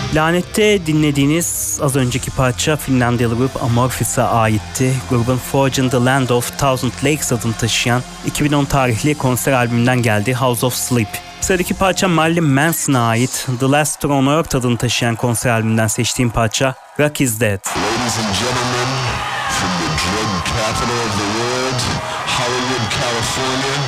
Lanet'te dinlediğiniz az önceki parça Finlandiyalı grup Amorphis'a aitti. Grubun Forge in the Land of Thousand Lakes adını taşıyan 2010 tarihli konser albümünden geldi House of Sleep. Sıradaki parça Marilyn Manson'a ait The Last Tour on Earth adını taşıyan konser albümünden seçtiğim parça Rock is Dead. Ladies and gentlemen, from the drug capital of the world, Hollywood, California,